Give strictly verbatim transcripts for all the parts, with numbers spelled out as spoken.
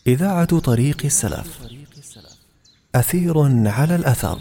إذاعة طريق السلف، أثير على الأثر.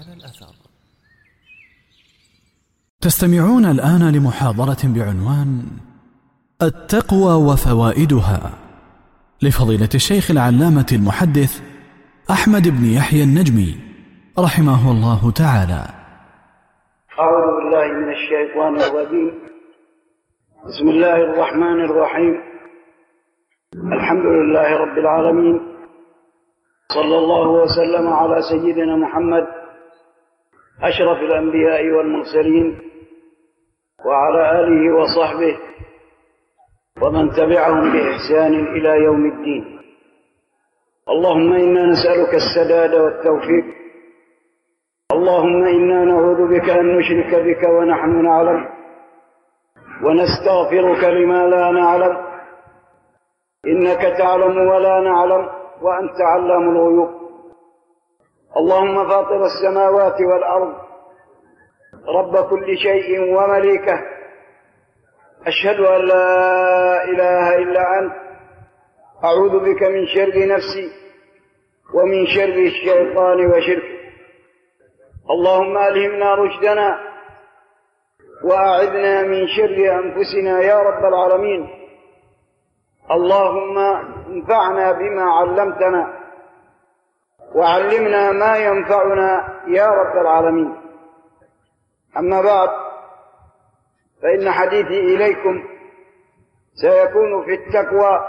تستمعون الآن لمحاضرة بعنوان التقوى وفوائدها لفضيلة الشيخ العلامة المحدث أحمد بن يحيى النجمي رحمه الله تعالى. أعوذ بالله من الشيطان الرجيم. بسم الله الرحمن الرحيم. الحمد لله رب العالمين، صلى الله وسلم على سيدنا محمد أشرف الأنبياء والمرسلين وعلى آله وصحبه ومن تبعهم بإحسان إلى يوم الدين. اللهم إنا نسألك السداد والتوفيق. اللهم إنا نعوذ بك أن نشرك بك ونحن نعلم، ونستغفرك لما لا نعلم، إنك تعلم ولا نعلم وأنت علام الغيوب. اللهم فاطر السماوات والأرض، رب كل شيء ومليكه، أشهد أن لا إله إلا أنت، أعوذ بك من شر نفسي ومن شر الشيطان وشركه. اللهم ألهمنا رشدنا وأعذنا من شر أنفسنا يا رب العالمين. اللهم انفعنا بما علمتنا وعلمنا ما ينفعنا يا رب العالمين. أما بعد، فإن حديثي إليكم سيكون في التقوى،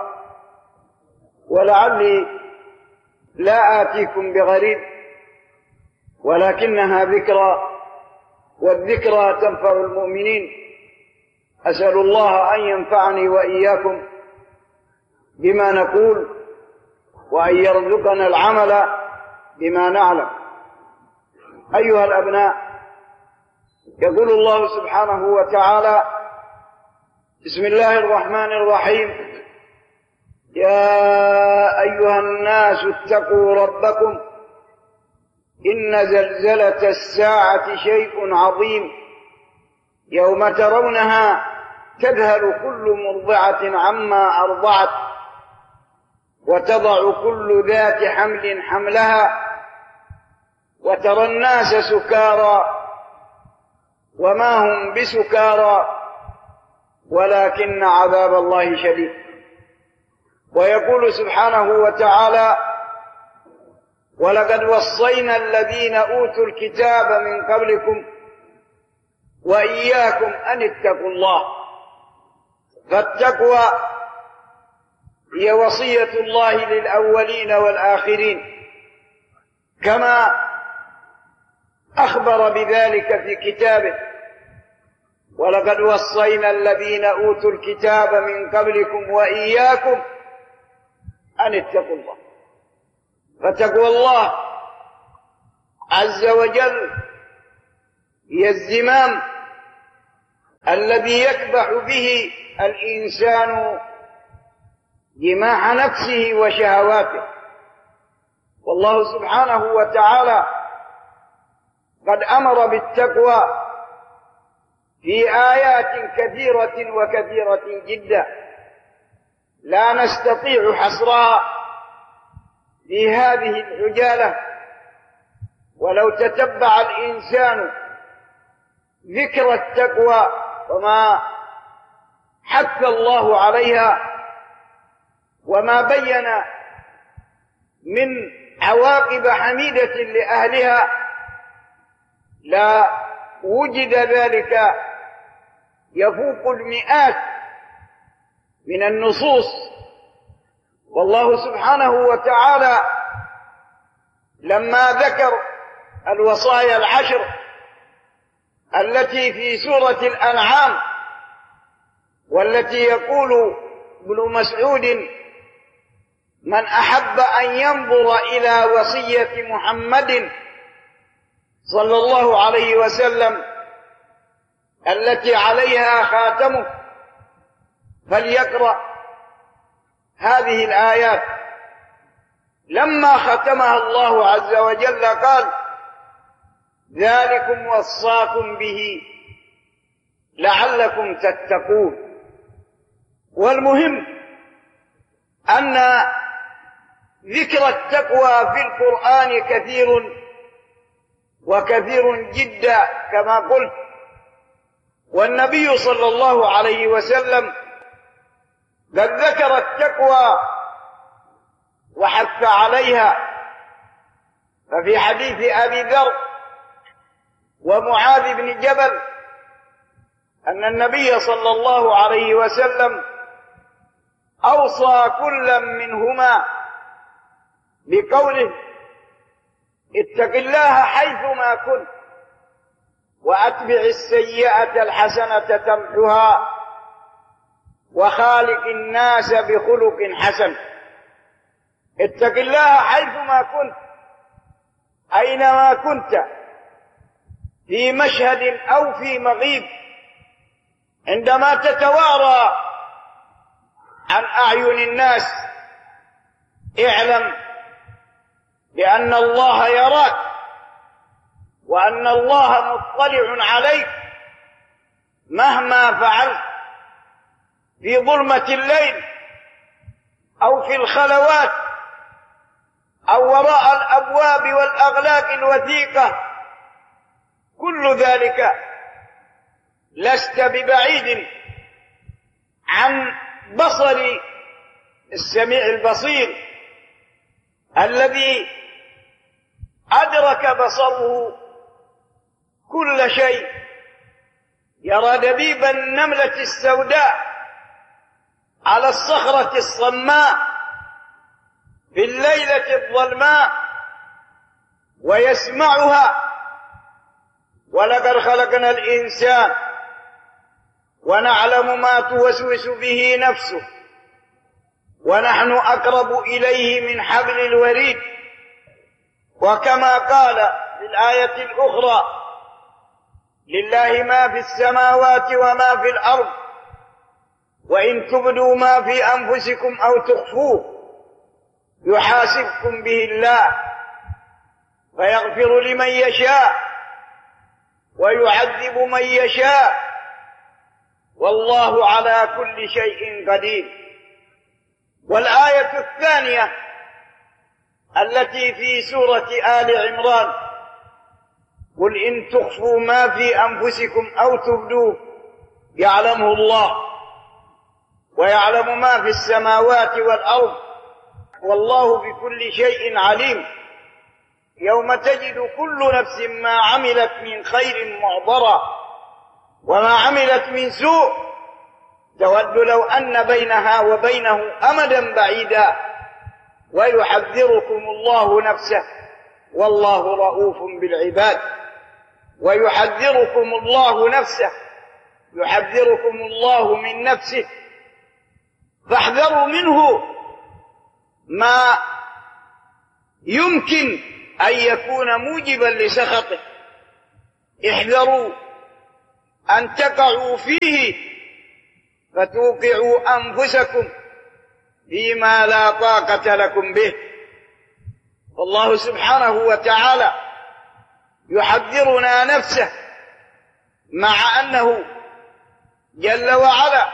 ولعلي لا آتيكم بغريب، ولكنها ذكرى، والذكرى تنفع المؤمنين. أسأل الله أن ينفعني وإياكم بما نقول، وأن يرزقنا العمل بما نعلم. أيها الأبناء، يقول الله سبحانه وتعالى: بسم الله الرحمن الرحيم. يا أيها الناس اتقوا ربكم إن زلزلة الساعة شيء عظيم، يوم ترونها تذهل كل مرضعة عما أرضعت وتضع كل ذات حمل حملها وترى الناس سكارى وما هم بسكارى ولكن عذاب الله شديد. ويقول سبحانه وتعالى: ولقد وصينا الذين أوتوا الكتاب من قبلكم وإياكم أن اتقوا الله. فالتقوى هي وصية الله للأولين والآخرين، كما أخبر بذلك في كتابه: ولقد وصينا الذين أوتوا الكتاب من قبلكم وإياكم أن اتقوا الله. فتقوى الله عز وجل هي الزمام الذي يكبح به الإنسان جماح نفسه وشهواته. والله سبحانه وتعالى قد أمر بالتقوى في آيات كثيرة وكثيرة جدا لا نستطيع حصرها في هذه العجالة. ولو تتبع الإنسان ذكر التقوى وما حث الله عليها وما بين من عواقب حميدة لأهلها، لا وجد ذلك يفوق المئات من النصوص. والله سبحانه وتعالى لما ذكر الوصايا العشر التي في سورة الأنعام، والتي يقول ابن مسعود: من أحب أن ينظر إلى وصية محمد صلى الله عليه وسلم التي عليها خاتمه فليقرأ هذه الآيات. لما ختمها الله عز وجل قال: ذلكم وصاكم به لعلكم تتقون. والمهم أن ذكر التقوى في القرآن كثير وكثير جدا كما قلت، والنبي صلى الله عليه وسلم قد ذكر التقوى وحث عليها. ففي حديث أبي ذر ومعاذ بن جبل أن النبي صلى الله عليه وسلم أوصى كلا منهما بقوله: اتق الله حيثما كنت وأتبع السيئة الحسنة تمحها وخالق الناس بخلق حسن. اتق الله حيثما كنت، أينما كنت، في مشهد أو في مغيب، عندما تتوارى عن أعين الناس اعلم بأن الله يراك وأن الله مطلع عليك مهما فعلت في ظلمة الليل أو في الخلوات أو وراء الأبواب والأغلاق الوثيقة. كل ذلك لست ببعيد عن بصر السميع البصير الذي أدرك بصره كل شيء. يرى دبيب النملة السوداء على الصخرة الصماء في الليلة الظلماء ويسمعها. ولقد خلقنا الإنسان ونعلم ما توسوس به نفسه ونحن أقرب إليه من حبل الوريد. وكما قال في الآية الأخرى: لله ما في السماوات وما في الأرض وإن تبدوا ما في أنفسكم أو تخفوه يحاسبكم به الله فيغفر لمن يشاء ويعذب من يشاء والله على كل شيء قدير. والآية الثانية التي في سورة آل عمران: قل إن تخفوا ما في أنفسكم أو تبدوه يعلمه الله ويعلم ما في السماوات والأرض والله بكل شيء عليم. يوم تجد كل نفس ما عملت من خير محضرا وما عملت من سوء تود لو أن بينها وبينه أمدا بعيدا ويحذركم الله نفسه والله رؤوف بالعباد. ويحذركم الله نفسه، يحذركم الله من نفسه، فاحذروا منه ما يمكن أن يكون موجبا لسخطه. احذروا أن تقعوا فيه فتوقعوا أنفسكم فيما لا طاقة لكم به. والله سبحانه وتعالى يحذرنا نفسه مع أنه جل وعلا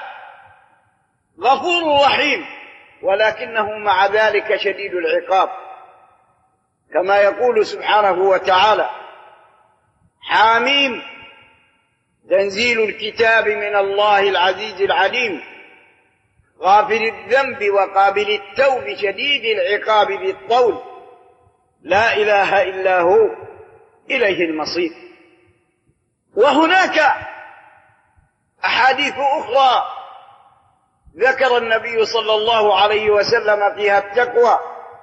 غفور رحيم، ولكنه مع ذلك شديد العقاب، كما يقول سبحانه وتعالى: حاميم تنزيل الكتاب من الله العزيز العليم غافر الذنب وقابل التوب شديد العقاب بالطول لا إله إلا هو إليه المصير. وهناك أحاديث أخرى ذكر النبي صلى الله عليه وسلم فيها التقوى،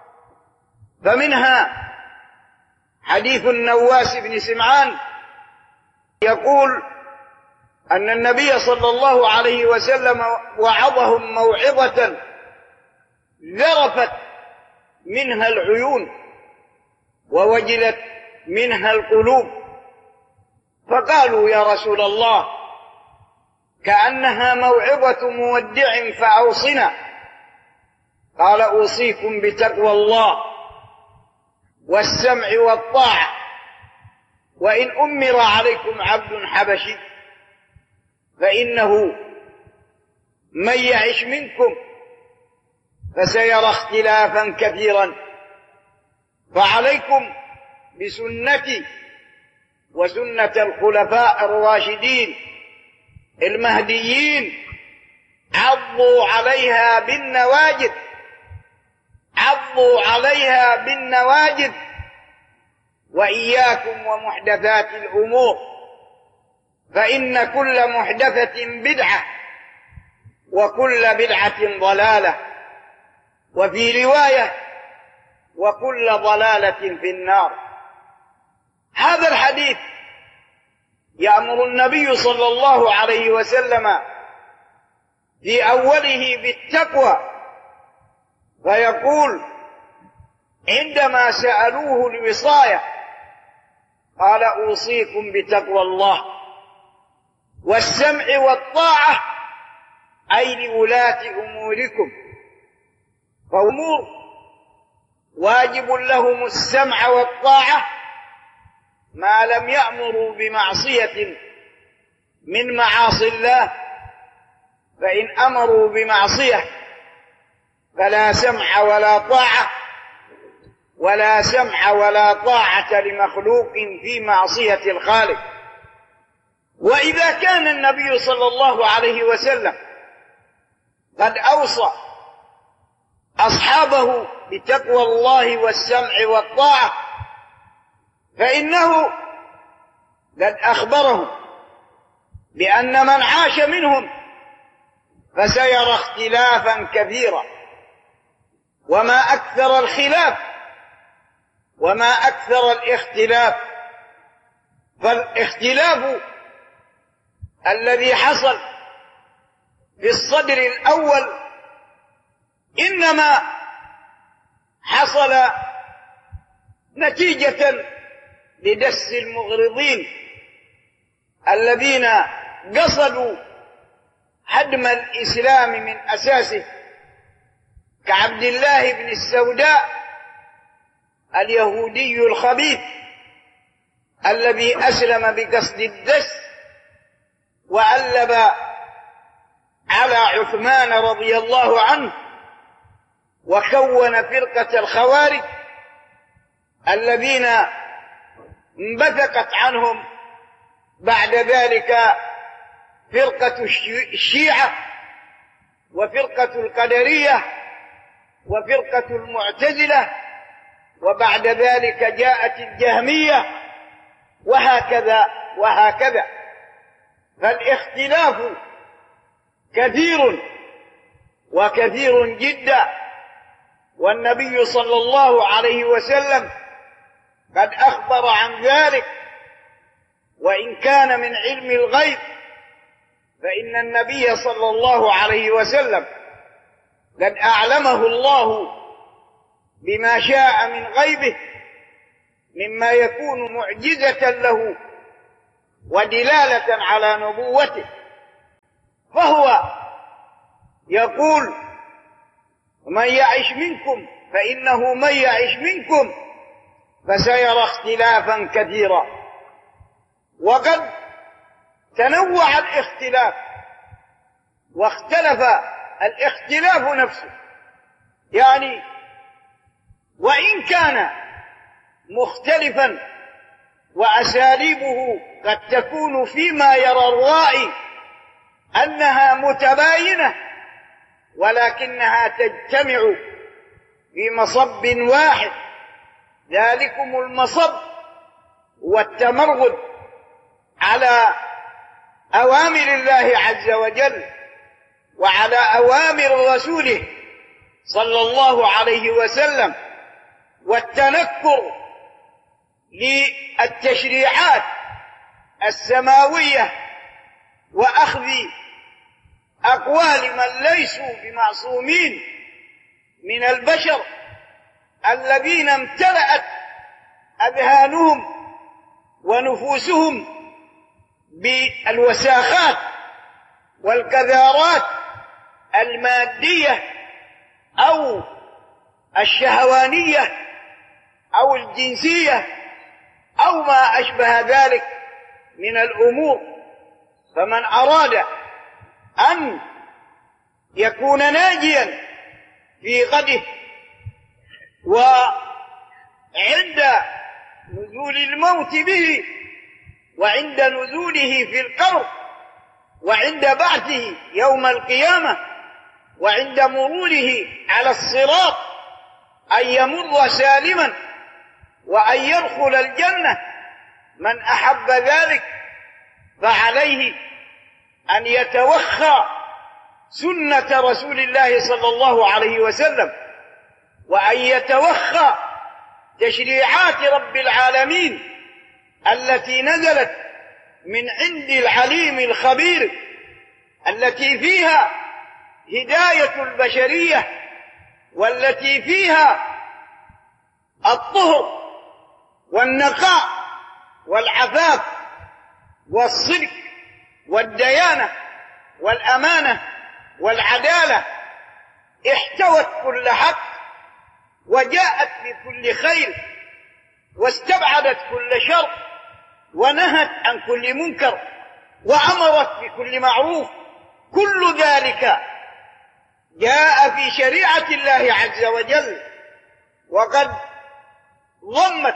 فمنها حديث النواس بن سمعان يقول أن النبي صلى الله عليه وسلم وعظهم موعظة ذرفت منها العيون ووجلت منها القلوب، فقالوا: يا رسول الله كأنها موعظة مودع فأوصنا. قال: أوصيكم بتقوى الله والسمع والطاعة وإن أمر عليكم عبد حبشي فإنه من يعش منكم فسيرى اختلافا كثيرا. فعليكم بسنتي وسنة الخلفاء الراشدين المهديين، عضوا عليها بالنواجذ، عضوا عليها بالنواجذ، وإياكم ومحدثات الأمور، فإن كل محدثة بدعة وكل بدعة ضلالة، وفي رواية وكل ضلالة في النار. هذا الحديث يأمر النبي صلى الله عليه وسلم في أوله بالتقوى، فيقول عندما سألوه الوصاية قال أوصيكم بتقوى الله والسمع والطاعة، أي لولاة أموركم، فأمور واجب لهم السمع والطاعة ما لم يأمروا بمعصية من معاصي الله، فإن أمروا بمعصية فلا سمع ولا طاعة، ولا سمع ولا طاعة لمخلوق في معصية الخالق. وإذا كان النبي صلى الله عليه وسلم قد أوصى أصحابه بتقوى الله والسمع والطاعة، فإنه قد أخبرهم بأن من عاش منهم فسيرى اختلافا كثيرا، وما أكثر الخلاف وما أكثر الاختلاف. فالاختلاف الذي حصل في الصدر الأول إنما حصل نتيجة لدس المغرضين الذين قصدوا هدم الإسلام من أساسه، كعبد الله بن السوداء اليهودي الخبيث الذي أسلم بقصد الدس وألب على عثمان رضي الله عنه، وكون فرقة الخوارج الذين انبثقت عنهم بعد ذلك فرقة الشيعة وفرقة القدرية وفرقة المعتزلة، وبعد ذلك جاءت الجهمية، وهكذا وهكذا. فالاختلاف كثير وكثير جدا، والنبي صلى الله عليه وسلم قد أخبر عن ذلك، وإن كان من علم الغيب فإن النبي صلى الله عليه وسلم قد أعلمه الله بما شاء من غيبه مما يكون معجزة له ودلالة على نبوته. فهو يقول من يعش منكم فإنه من يعش منكم فسيرى اختلافا كثيرا. وقد تنوع الاختلاف واختلف الاختلاف نفسه، يعني وإن كان مختلفا وأساليبه قد تكون فيما يرى الرائي أنها متباينة، ولكنها تجتمع في مصب واحد، ذلكم المصب والتمرد على أوامر الله عز وجل وعلى أوامر رسوله صلى الله عليه وسلم، والتنكر للتشريعات السماوية وأخذ أقوال من ليسوا بمعصومين من البشر الذين امتلأت أذهانهم ونفوسهم بالوساخات والقذارات المادية أو الشهوانية أو الجنسية أو ما أشبه ذلك من الأمور. فمن أراد أن يكون ناجيا في غده، وعند نزول الموت به، وعند نزوله في القبر، وعند بعثه يوم القيامة، وعند مروره على الصراط، أن يمر سالما وأن يدخل الجنة. من أحب ذلك فعليه أن يتوخى سنة رسول الله صلى الله عليه وسلم، وأن يتوخى تشريعات رب العالمين التي نزلت من عند العليم الخبير، التي فيها هداية البشرية، والتي فيها الطهر والنقاء والعفاف والصدق والديانة والأمانة والعدالة، احتوت كل حق، وجاءت بكل خير، واستبعدت كل شر، ونهت عن كل منكر، وأمرت بكل معروف. كل ذلك جاء في شريعة الله عز وجل، وقد ضمت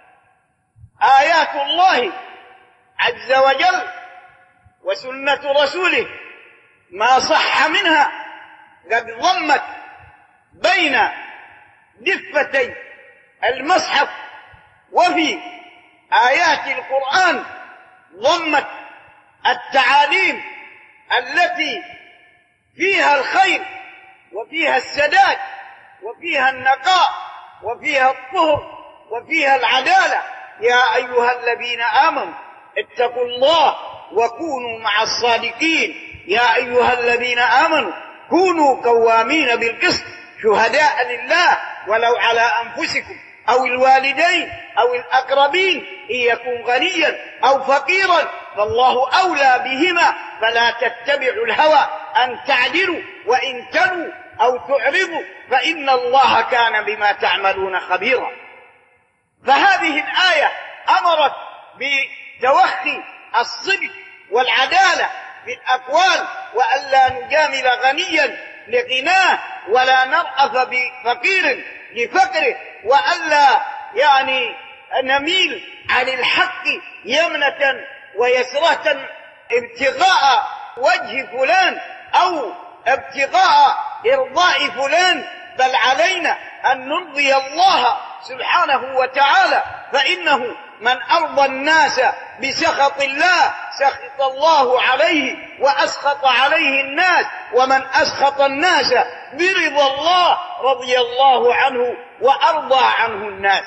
آيات الله عز وجل وسنة رسوله ما صح منها، قد ضمت بين دفتي المصحف وفي آيات القرآن ضمت التعاليم التي فيها الخير، وفيها السداد، وفيها النقاء، وفيها الطهر، وفيها العدالة. يا أيها الذين آمنوا اتقوا الله وكونوا مع الصادقين. يا أيها الذين آمنوا كونوا قوامين بالقسط شهداء لله ولو على أنفسكم أو الوالدين أو الأقربين، إن يكن غنيا أو فقيرا فالله أولى بهما، فلا تتبعوا الهوى أن تعدلوا وإن تلوا أو تعرضوا فإن الله كان بما تعملون خبيرا. فهذه الآية أمرت بتوخي الصدق والعدالة في الأقوال، وألا نجامل غنيا لغناه، ولا نرأف بفقير لفقره، وألا يعني نميل عن الحق يمنة ويسرة ابتغاء وجه فلان أو ابتغاء إرضاء فلان، بل علينا أن نرضي الله سبحانه وتعالى، فإنه من أرضى الناس بسخط الله سخط الله عليه وأسخط عليه الناس، ومن أسخط الناس برضا الله رضي الله عنه وأرضى عنه الناس.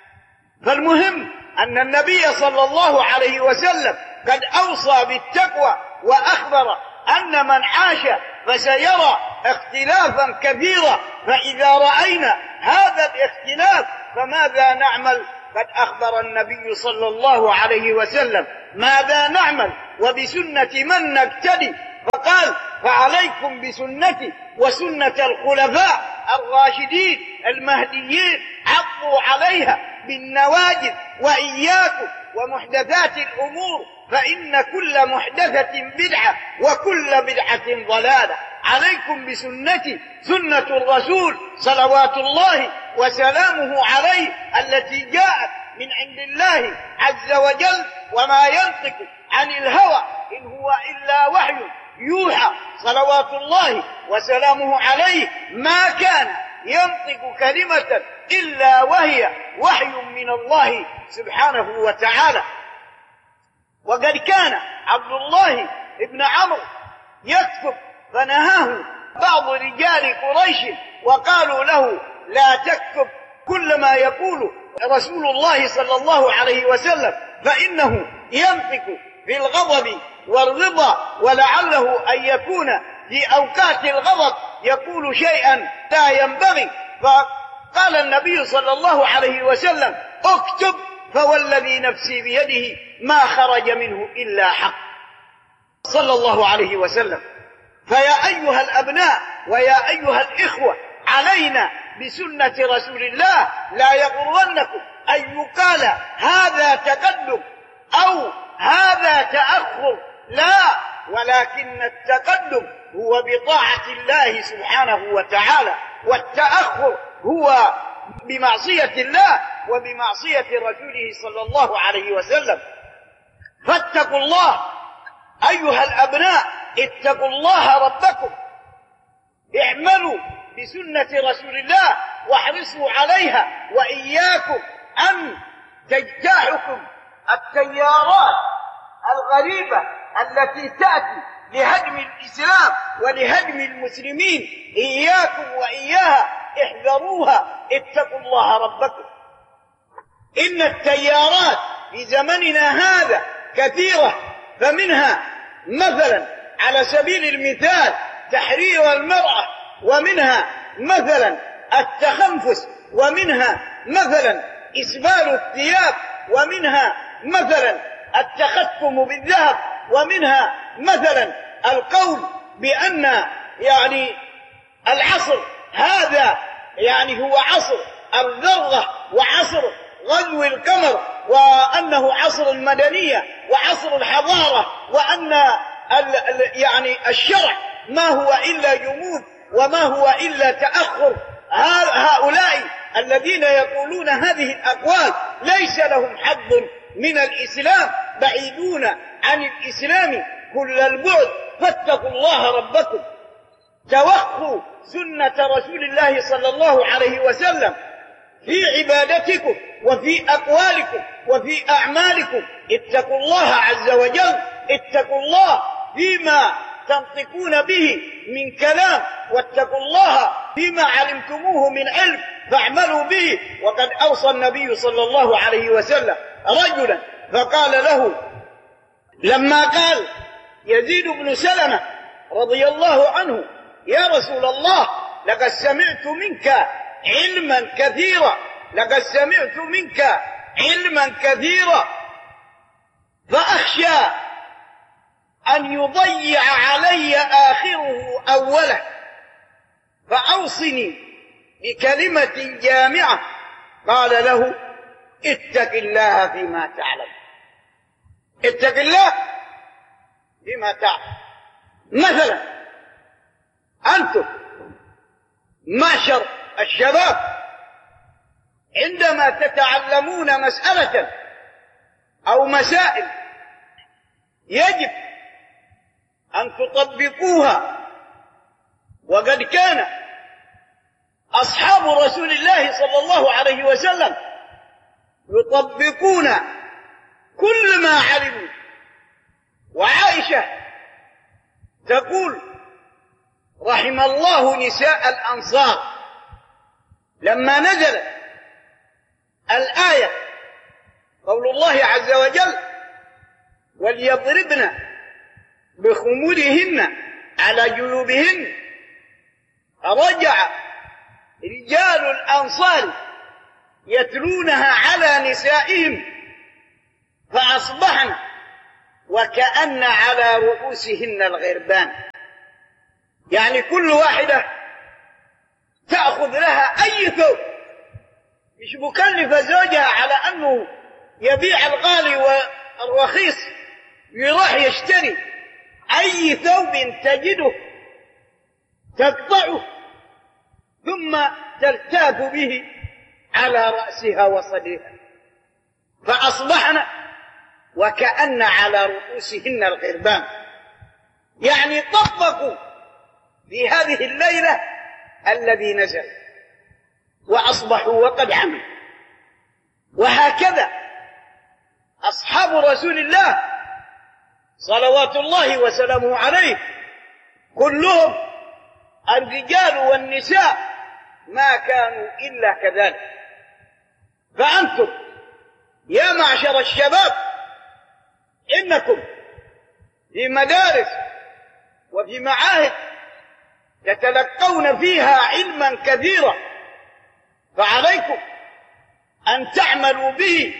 فالمهم أن النبي صلى الله عليه وسلم قد أوصى بالتقوى، وأخبر أن من عاش فسيرى اختلافا كثيرا، فإذا رأينا هذا الاختلاف فماذا نعمل؟ قد أخبر النبي صلى الله عليه وسلم ماذا نعمل وبسنة من نقتدي، فقال: فعليكم بسنتي وسنة الخلفاء الراشدين المهديين، عضوا عليها بالنواجذ، وإياكم ومحدثات الأمور، فإن كل محدثة بدعة وكل بدعة ضلالة. عليكم بسنتي، سنة الرسول صلوات الله وسلامه عليه، التي جاءت من عند الله عز وجل، وما ينطق عن الهوى إن هو إلا وحي يوحى، صلوات الله وسلامه عليه، ما كان ينطق كلمة إلا وهي وحي من الله سبحانه وتعالى. وقد كان عبد الله بن عمرو يكتب، فنهاه بعض رجال قريش وقالوا له: لا تكتب كل ما يقول رسول الله صلى الله عليه وسلم، فإنه ينطق في الغضب والرضا، ولعله أن يكون في أوقات الغضب يقول شيئا لا ينبغي. فقال النبي صلى الله عليه وسلم: اكتب، فوالذي نفسي بيده ما خرج منه إلا حق، صلى الله عليه وسلم. فيا أيها الأبناء ويا أيها الإخوة، علينا بسنة رسول الله. لا يغرنكم أن يقال هذا تقدم أو هذا تأخر، لا، ولكن التقدم هو بطاعة الله سبحانه وتعالى. والتأخر هو بمعصية الله وبمعصية رسوله صلى الله عليه وسلم. فاتقوا الله أيها الأبناء، اتقوا الله ربكم، اعملوا بسنة رسول الله واحرصوا عليها، وإياكم أن تجتاحكم التيارات الغريبة التي تأتي لهدم الإسلام ولهدم المسلمين. إياكم وإياها، احذروها، اتقوا الله ربكم. إن التيارات في زمننا هذا كثيرة، فمنها مثلا على سبيل المثال تحرير المرأة، ومنها مثلا التخنفس، ومنها مثلا إسبال الثياب، ومنها مثلا التختم بالذهب، ومنها مثلا القول بأن يعني العصر هذا يعني هو عصر الذرة وعصر غزو القمر، وأنه عصر المدنية وعصر الحضارة، وأن ال ال يعني الشرع ما هو إلا جمود وما هو إلا تأخر. هؤلاء الذين يقولون هذه الأقوال ليس لهم حظ من الإسلام، بعيدون عن الإسلام كل البعد. فاتقوا الله ربكم، توخوا سنة رسول الله صلى الله عليه وسلم في عبادتكم وفي أقوالكم وفي أعمالكم. اتقوا الله عز وجل، اتقوا الله فيما تنطقون به من كلام، واتقوا الله فيما علمتموه من علم فاعملوا به. وقد أوصى النبي صلى الله عليه وسلم رجلا فقال له لما قال يزيد بن سلمة رضي الله عنه: يا رسول الله، لقد سمعت منك علما كثيرا، لقد سمعت منك علما كثيرا، فأخشى أن يضيع علي آخره أوله، فأوصني بكلمة جامعة. قال له: اتق الله فيما تعلم، اتق الله فيما تعلم. مثلا أنتم معشر الشباب عندما تتعلمون مسألة أو مسائل يجب أن تطبقوها، وقد كان أصحاب رسول الله صلى الله عليه وسلم يطبقون كل ما علموا. وعائشة تقول رحم الله نساء الأنصار لما نزلت الآية قول الله عز وجل: وليضربن بخمورهن على جيوبهن، رجع رجال الأنصار يتلونها على نسائهم فأصبحن وكأن على رؤوسهن الغربان. يعني كل واحدة تأخذ لها أي ثوب، مش مكلفة زوجها على أنه يبيع الغالي والرخيص، يروح يشتري أي ثوب تجده تقطعه ثم تلتاف به على رأسها وصدرها، فأصبحن وكأن على رؤوسهن الغربان. يعني طبقوا في هذه الليلة الذي نزل وأصبحوا وقد عملوا. وهكذا أصحاب رسول الله صلوات الله وسلامه عليه كلهم الرجال والنساء ما كانوا إلا كذلك. فأنتم يا معشر الشباب إنكم في مدارس وفي معاهد تتلقون فيها علما كثيرا، فعليكم أن تعملوا به.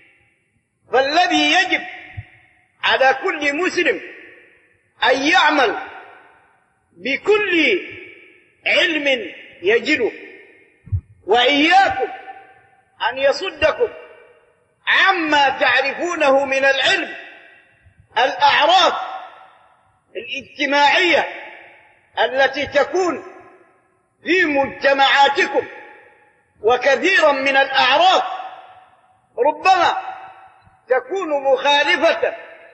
فالذي يجب على كل مسلم أن يعمل بكل علم يجده، وإياكم أن يصدكم عما تعرفونه من العلم الأعراف الاجتماعية التي تكون في مجتمعاتكم، وكثيرا من الأعراف ربما تكون مخالفة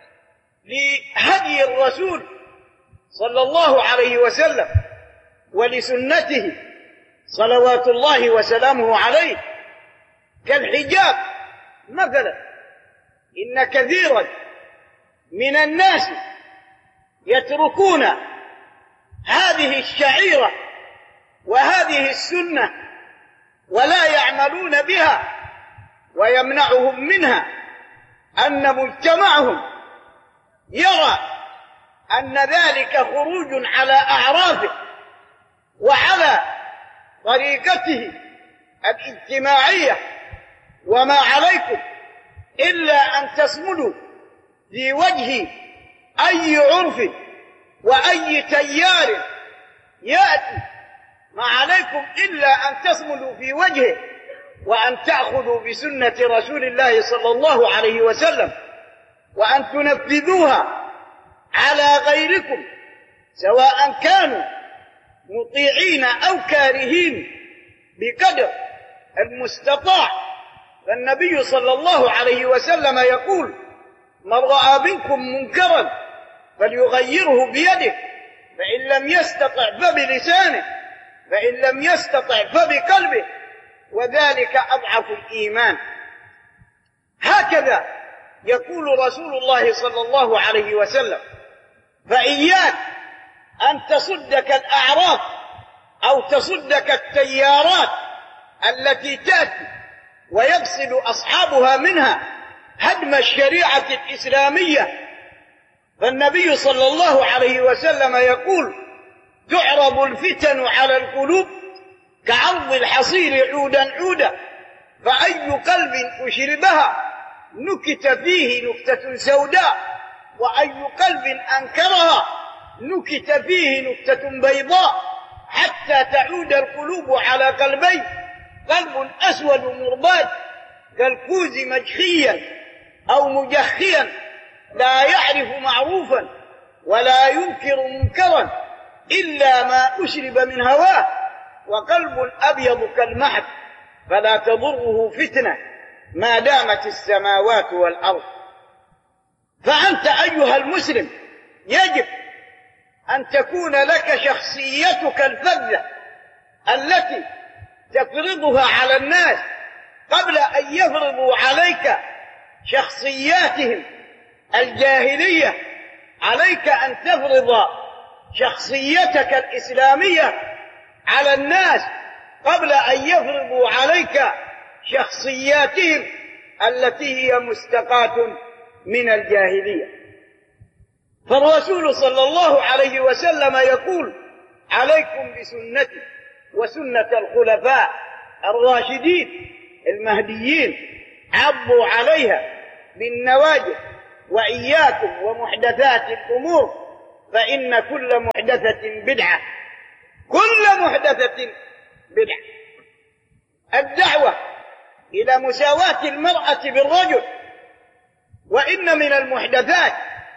لهدي الرسول صلى الله عليه وسلم ولسنته صلوات الله وسلامه عليه، كالحجاب مثلا. إن كثيرا من الناس يتركون هذه الشعيرة وهذه السنة ولا يعملون بها، ويمنعهم منها أن مجتمعهم يرى أن ذلك خروج على أعرافه وعلى طريقته الاجتماعية. وما عليكم إلا أن تصمدوا في وجه أي عرف وأي تيار يأتي، ما عليكم إلا أن تصمدوا في وجهه وأن تأخذوا بسنة رسول الله صلى الله عليه وسلم وأن تنفذوها على غيركم، سواء كانوا مطيعين أو كارهين بقدر المستطاع. فالنبي صلى الله عليه وسلم يقول: من رأى منكم منكرا فليغيره بيده، فإن لم يستطع فبلسانه، فإن لم يستطع فبقلبه، وذلك أضعف الإيمان. هكذا يقول رسول الله صلى الله عليه وسلم. فإياك أن تصدك الأعراف أو تصدك التيارات التي تأتي ويقصد أصحابها منها هدم الشريعة الإسلامية. فالنبي صلى الله عليه وسلم يقول: تعرض الفتن على القلوب كعرض الحصير عودا عودا، فأي قلب أشربها نكت فيه نكتة سوداء، وأي قلب أنكرها نكت فيه نكتة بيضاء، حتى تعود القلوب على قلبين: قلب أسود مرباد كالكوز مجخيا أو مجخيا لا يعرف معروفا ولا ينكر منكرا إلا ما أشرب من هواه، وقلب أبيض كالمحك فلا تضره فتنة ما دامت السماوات والأرض. فأنت أيها المسلم يجب أن تكون لك شخصيتك الفذة التي تفرضها على الناس قبل أن يفرضوا عليك شخصياتهم الجاهلية. عليك أن تفرض شخصيتك الإسلامية على الناس قبل أن يفرضوا عليك شخصياتهم التي هي مستقاة من الجاهلية. فالرسول صلى الله عليه وسلم يقول: عليكم بسنتي وسنة الخلفاء الراشدين المهديين، عضوا عليها بالنواجذ، وإياكم ومحدثات الأمور، فإن كل محدثة بدعة، كل محدثة بدعة. الدعوة إلى مساواة المرأة بالرجل، وإن من المحدثات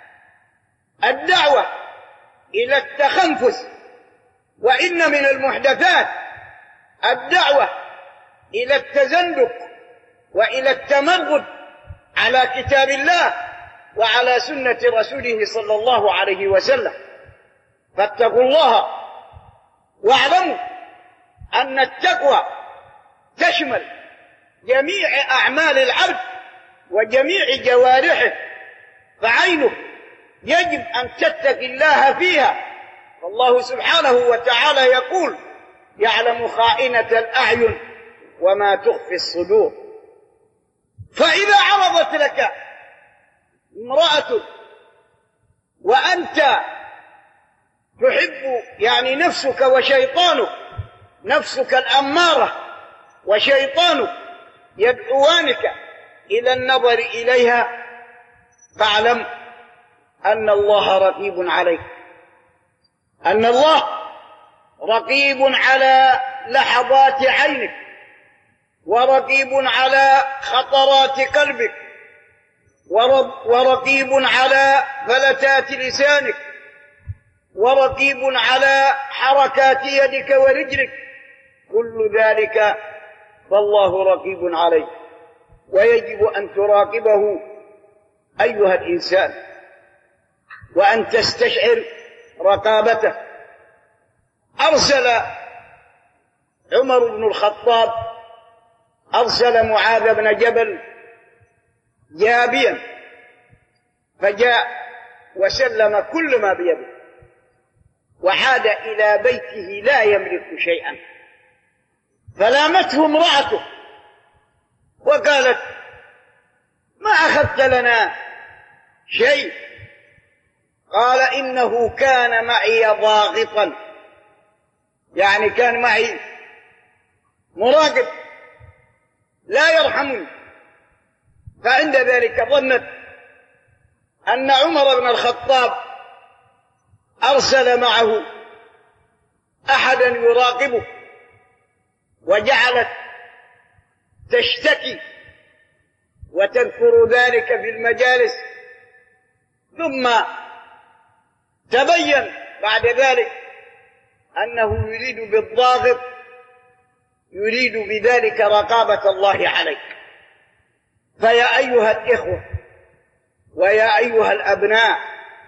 الدعوة إلى التخنفس، وإن من المحدثات الدعوة إلى التزندق وإلى التمرد على كتاب الله وعلى سنة رسوله صلى الله عليه وسلم. فاتقوا الله واعلموا أن التقوى تشمل جميع أعمال العبد وجميع جوارحه، فعينه يجب أن تتقي الله فيها. فالله سبحانه وتعالى يقول: يعلم خائنة الأعين وما تخفي الصدور. فإذا عرضت لك امرأة وأنت تحب يعني نفسك وشيطانك، نفسك الأمارة وشيطانك يدعوانك إلى النظر إليها، فاعلم أن الله رقيب عليك، أن الله رقيب على لحظات عينك، ورقيب على خطرات قلبك، ورقيب على فلتات لسانك، ورقيب على حركات يدك ورجلك، كل ذلك فالله رقيب عليه، ويجب أن تراقبه أيها الإنسان، وأن تستشعر رقابته. أرسل عمر بن الخطاب أرسل معاذ بن جبل جابيا، فجاء وسلم كل ما بيده، وحاد إلى بيته لا يملك شيئا، فلامته امرأته وقالت: ما أخذت لنا شيء؟ قال: إنه كان معي ضاغطا، يعني كان معي مراقب لا يرحمني. فعند ذلك ظنت أن عمر بن الخطاب أرسل معه أحدا يراقبه، وجعلت تشتكي وتذكر ذلك في المجالس. ثم تبين بعد ذلك أنه يريد بالضاغط يريد بذلك رقابة الله عليك. فيا أيها الإخوة ويا أيها الأبناء،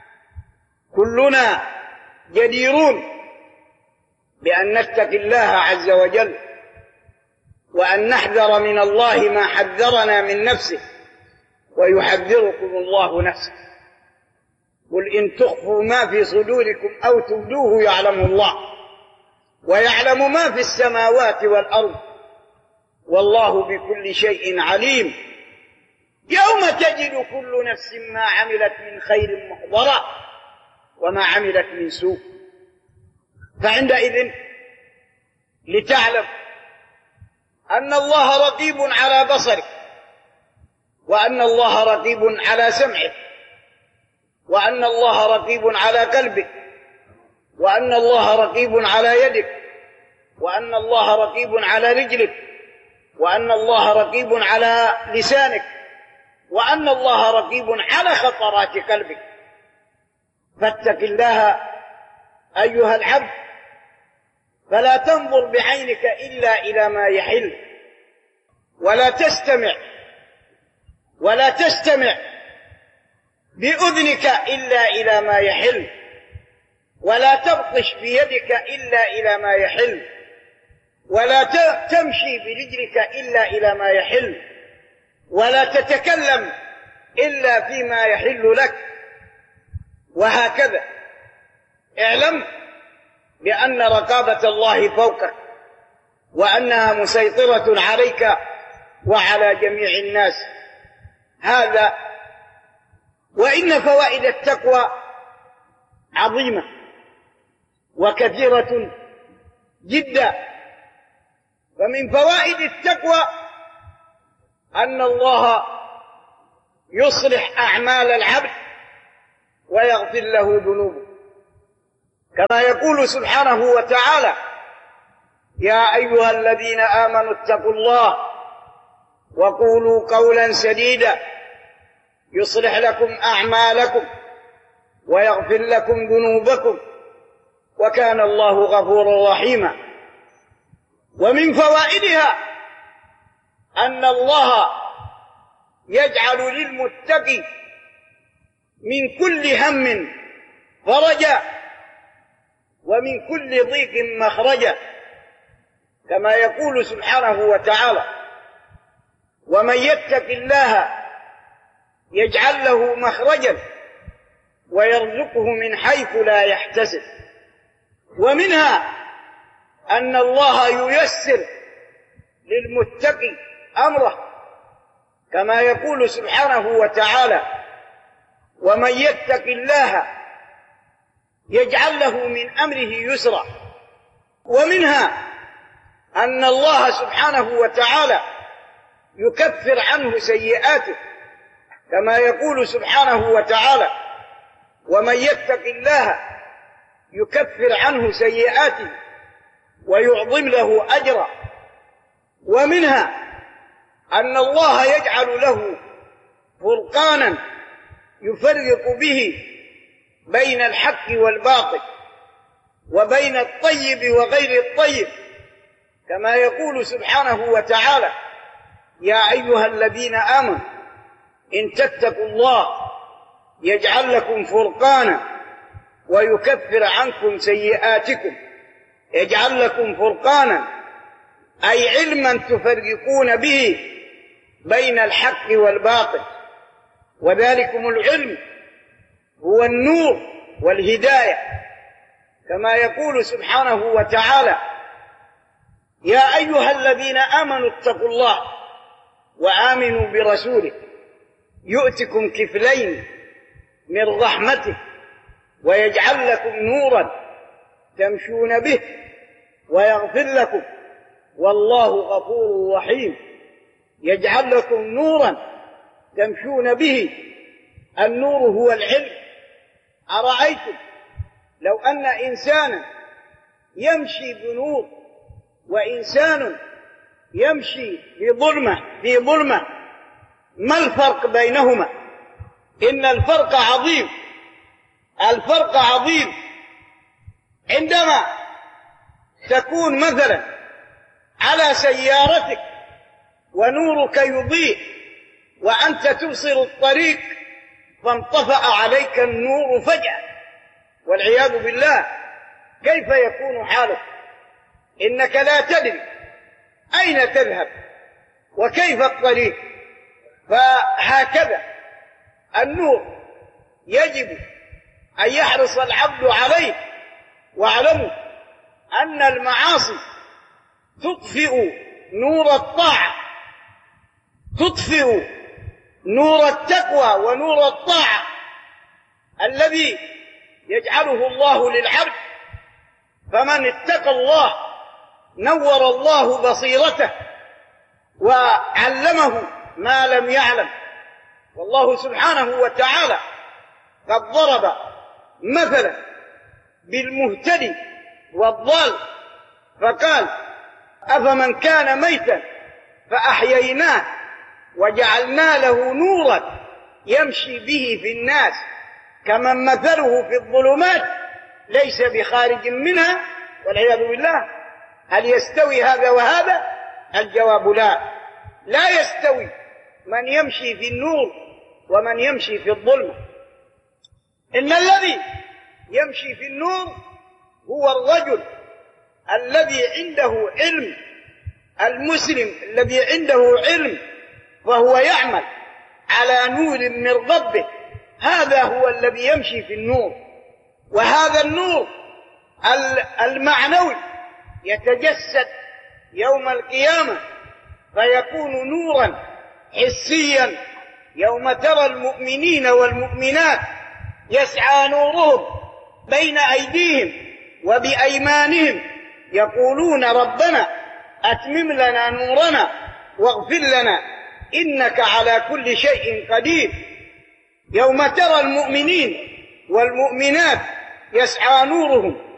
كلنا جديرون بأن نتقي الله عز وجل، وأن نحذر من الله ما حذرنا من نفسه، ويحذركم الله نفسه. قل إن تخفوا ما في صدوركم أو تبدوه يعلمه الله، ويعلم ما في السماوات والأرض، والله بكل شيء عليم. يوم تجد كل نفس ما عملت من خير محضرا وما عملت من سوء. فعندئذ لتعلم أن الله رقيب على بصرك، وأن الله رقيب على سمعك، وأن الله رقيب على قلبك، وأن الله رقيب على يدك، وأن الله رقيب على رجلك، وأن الله رقيب على لسانك، وأن الله رقيب على خطرات قلبك. فاتق الله أيها العبد، فلا تنظر بعينك إلا إلى ما يحل، ولا تستمع ولا تستمع بأذنك إلا إلى ما يحل، ولا تبطش بيدك إلا إلى ما يحل، ولا تمشي برجلك إلا إلى ما يحل، ولا تتكلم إلا فيما يحل لك. وهكذا اعلم بأن رقابة الله فوقك، وأنها مسيطرة عليك وعلى جميع الناس. هذا وإن فوائد التقوى عظيمة وكثيرة جدا. فمن فوائد التقوى أن الله يصلح أعمال العبد ويغفر له ذنوبه، كما يقول سبحانه وتعالى: يا أيها الذين آمنوا اتقوا الله وقولوا قولا سديدا يصلح لكم أعمالكم ويغفر لكم ذنوبكم وكان الله غفورا رحيما. ومن فوائدها أن الله يجعل للمتقي من كل هم فرجا ومن كل ضيق مخرجا، كما يقول سبحانه وتعالى: ومن يتق الله يجعل له مخرجا ويرزقه من حيث لا يحتسب. ومنها أن الله ييسر للمتقي أمره، كما يقول سبحانه وتعالى: ومن يتق الله يجعل له من أمره يسرا. ومنها أن الله سبحانه وتعالى يكفر عنه سيئاته، كما يقول سبحانه وتعالى: ومن يتق الله يكفر عنه سيئاته ويعظم له أجرا. ومنها أن الله يجعل له فرقانا يفرق به بين الحق والباطل، وبين الطيب وغير الطيب، كما يقول سبحانه وتعالى: يا أيها الذين آمنوا إن تتقوا الله يجعل لكم فرقانا ويكفر عنكم سيئاتكم. يجعل لكم فرقانا أي علما تفرقون به بين الحق والباطل، وذلكم العلم هو النور والهداية، كما يقول سبحانه وتعالى: يا أيها الذين آمنوا اتقوا الله وآمنوا برسوله يؤتكم كفلين من رحمته ويجعل لكم نورا تمشون به ويغفر لكم والله غفور رحيم. يجعل لكم نورا تمشون به، النور هو العلم. أرأيتم لو أن إنسانا يمشي بنور وإنسان يمشي في ظلمة في ظلمة، ما الفرق بينهما؟ إن الفرق عظيم، الفرق عظيم. عندما تكون مثلا على سيارتك ونورك يضيء وأنت تبصر الطريق فانطفأ عليك النور فجأة والعياذ بالله، كيف يكون حالك؟ إنك لا تدري أين تذهب وكيف الطريق. فهكذا النور يجب أن يحرص العبد عليه. واعلموا أن المعاصي تطفئ نور الطاعة، تطفئ نور التقوى ونور الطاعة الذي يجعله الله للعبد. فمن اتقى الله نور الله بصيرته وعلمه ما لم يعلم. والله سبحانه وتعالى قد ضرب مثلا بالمهتدي والضال فقال: أفمن كان ميتا فأحييناه وجعلنا له نورا يمشي به في الناس كمن مثله في الظلمات ليس بخارج منها والعياذ بالله. هل يستوي هذا وهذا؟ الجواب لا، لا يستوي من يمشي في النور ومن يمشي في الظلمة. إن الذي يمشي في النور هو الرجل الذي عنده علم، المسلم الذي عنده علم فهو يعمل على نور من ربه، هذا هو الذي يمشي في النور. وهذا النور المعنوي يتجسد يوم القيامة فيكون نورا حسيا، يوم ترى المؤمنين والمؤمنات يسعى نورهم بين أيديهم وبأيمانهم يقولون ربنا أتمم لنا نورنا واغفر لنا إنك على كل شيء قدير. يوم ترى المؤمنين والمؤمنات يسعى نورهم